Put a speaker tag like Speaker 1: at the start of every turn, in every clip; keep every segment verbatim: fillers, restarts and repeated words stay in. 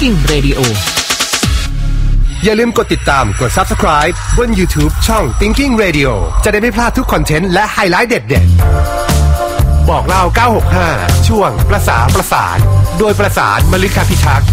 Speaker 1: Thinking Radio
Speaker 2: อย่าลืมกดติดตามกด Subscribe บน YouTube ช่อง Thinking Radio จะได้ไม่พลาดทุกคอนเทนต์และไฮไลท์เด็ดๆบอกเล่าเก้าหกห้าช่วงประสาประสานโดยประสานมฤคพิทักษ์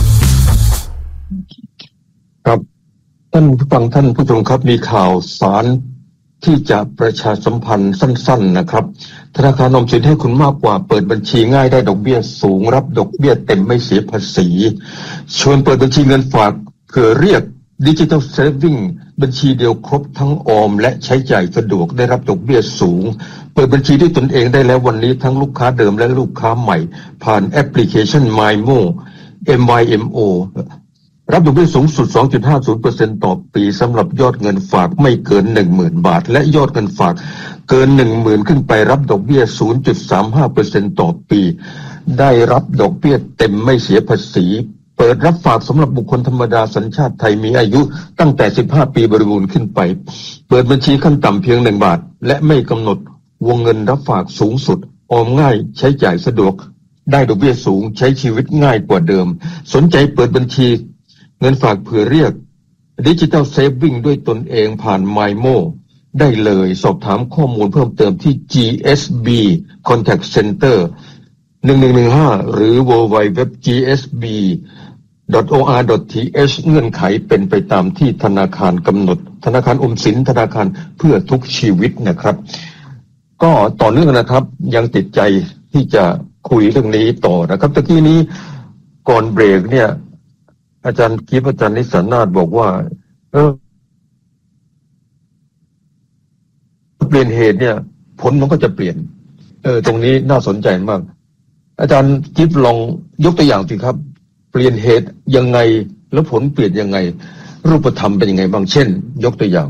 Speaker 3: ครับท่านผู้ฟังท่านผู้ชมครับมีข่าวสารที่จะประชาสัมพันธ์สั้นๆนะครับธนาคารออมสินให้คุณมากกว่าเปิดบัญชีง่ายได้ดอกเบี้ยสูงรับดอกเบี้ยเต็มไม่เสียภาษีชวนเปิดบัญชีเงินฝากเพื่อเรียก Digital Saving บัญชีเดียวครบทั้งออมและใช้จ่ายสะดวกได้รับดอกเบี้ยสูงเปิดบัญชีด้วยตนเองได้แล้ววันนี้ทั้งลูกค้าเดิมและลูกค้าใหม่ผ่านแอปพลิเคชัน มายโม เอ็ม วาย เอ็ม โอ รับดอกเบี้ยสูงสุด สองจุดห้าศูนย์เปอร์เซ็นต์ ต่อปีสำหรับยอดเงินฝากไม่เกิน หนึ่งหมื่น บาทและยอดเงินฝากเกิน หนึ่งหมื่น ขึ้นไปรับดอกเบี้ย ศูนย์จุดสามห้าเปอร์เซ็นต์ ต่อปีได้รับดอกเบี้ยเต็มไม่เสียภาษีเปิดรับฝากสำหรับบุคคลธรรมดาสัญชาติไทยมีอายุตั้งแต่สิบห้าปีบริบูรณ์ขึ้นไปเปิดบัญชีขั้นต่ำเพียงหนึ่งบาทและไม่กำหนดวงเงินรับฝากสูงสุดออมง่ายใช้จ่ายสะดวกได้ดอกเบี้ยสูงใช้ชีวิตง่ายกว่าเดิมสนใจเปิดบัญชีเงินฝากเผื่อเรียก Digital Saving ด้วยตนเองผ่าน มายโม ได้เลยสอบถามข้อมูลเพิ่มเติมที่ จี เอส บี Contact Center หนึ่งหนึ่งหนึ่งห้า หรือ ดับเบิลยู ดับเบิลยู ดับเบิลยู ดอท จี เอส บี ดอท โอ อาร์ ดอท ที เอช เงื่อนไขเป็นไปตามที่ธนาคารกำหนดธนาคารออมสินธนาคารเพื่อทุกชีวิตนะครับก็ต่อเนื่องนะครับยังติดใจที่จะคุยเรื่องนี้ต่อนะครับตะกี้นี้ก่อนเบรกเนี่ยอาจารย์กิฟต์อาจารย์นิสานาถบอกว่าเออเปลี่ยนเหตุเนี่ยผลมันก็จะเปลี่ยนเออตรงนี้น่าสนใจมากอาจารย์กิฟต์ลองยกตัวอย่างสิครับเปลี่ยนเหตุยังไงแล้วผลเปลี่ยนยังไงรูปธรรมเป็นยังไงบ้างเช่นยกตัวอย่าง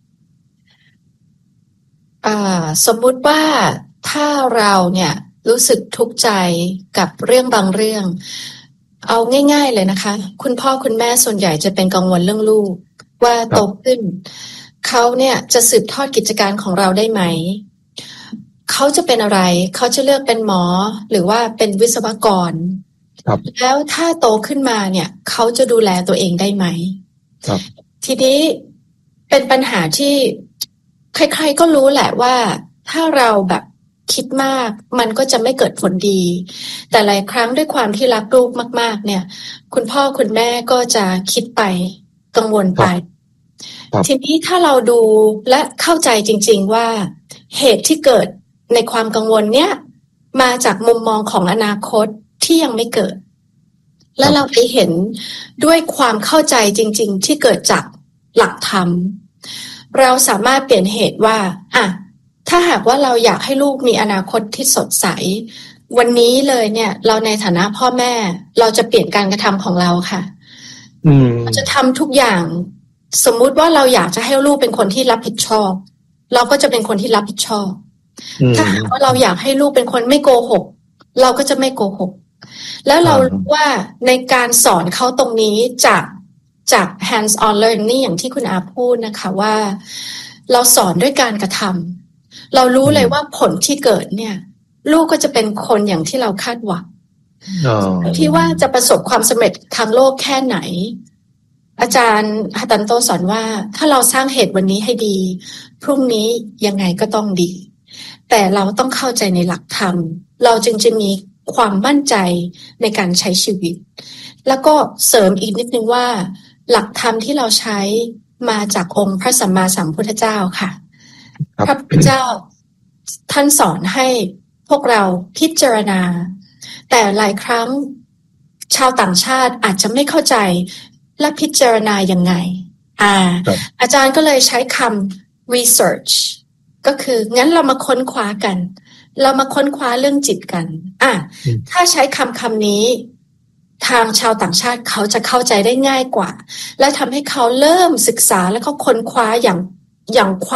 Speaker 4: อ่าสมมุติว่าถ้าเราเนี่ยรู้สึกทุกข์ใจกับเรื่องบางเรื่องเอาง่ายๆเลยนะคะคุณพ่อคุณแม่ส่วนใหญ่จะเป็นกังวลเรื่องลูกว่าโตขึ้นเขาเนี่ยจะสืบทอดกิจการของเราได้ไหมเขาจะเป็นอะไรเขาจะเลือกเป็นหมอหรือว่าเป็นวิศวกรแล้วถ้าโตขึ้นมาเนี่ยเขาจะดูแลตัวเองได้ไหมทีนี้เป็นปัญหาที่ใครๆก็รู้แหละว่าถ้าเราแบบคิดมากมันก็จะไม่เกิดผลดีแต่หลายครั้งด้วยความที่รักลูกมากๆเนี่ยคุณพ่อคุณแม่ก็จะคิดไปกังวลไปทีนี้ถ้าเราดูและเข้าใจจริงๆว่าเหตุที่เกิดในความกังวลเนี่ยมาจากมุมมองของอนาคตที่ยังไม่เกิดและเราไปเห็นด้วยความเข้าใจจริงๆที่เกิดจากหลักธรรมเราสามารถเปลี่ยนเหตุว่าอ่ะถ้าหากว่าเราอยากให้ลูกมีอนาคตที่สดใสวันนี้เลยเนี่ยเราในฐานะพ่อแม่เราจะเปลี่ยนการกระทำของเราค่ะเราจะทำทุกอย่างสมมุติว่าเราอยากจะให้ลูกเป็นคนที่รับผิดชอบเราก็จะเป็นคนที่รับผิดชอบถ้าหากว่าเราอยากให้ลูกเป็นคนไม่โกหกเราก็จะไม่โกหกแล้วเรารู้ว่าในการสอนเขาตรงนี้จากจาก hands on learning อย่างที่คุณอาพูดนะคะว่าเราสอนด้วยการกระทำเรารู้เลยว่าผลที่เกิดเนี่ยลูกก็จะเป็นคนอย่างที่เราคาดหวังที่ว่าจะประสบความสำเร็จทางโลกแค่ไหนอาจารย์ฮัตันโตสอนว่าถ้าเราสร้างเหตุวันนี้ให้ดีพรุ่งนี้ยังไงก็ต้องดีแต่เราต้องเข้าใจในหลักธรรมเราจึงจะมีความมั่นใจในการใช้ชีวิตแล้วก็เสริมอีกนิดนึงว่าหลักธรรมที่เราใช้มาจากองค์พระสัมมาสัมพุทธเจ้าค่ะพระพุทธเจ้าท่านสอนให้พวกเราพิจารณาแต่หลายครั้งชาวต่างชาติอาจจะไม่เข้าใจและพิจารณายังไงอ่าอาจารย์ก็เลยใช้คำ research ก็คืองั้นเรามาค้นคว้ากันเรามาค้นคว้าเรื่องจิตกันอ่ะถ้าใช้คำคำนี้ทางชาวต่างชาติเขาจะเข้าใจได้ง่ายกว่าและทำให้เขาเริ่มศึกษาและเขาค้นคว้าอย่างอย่าง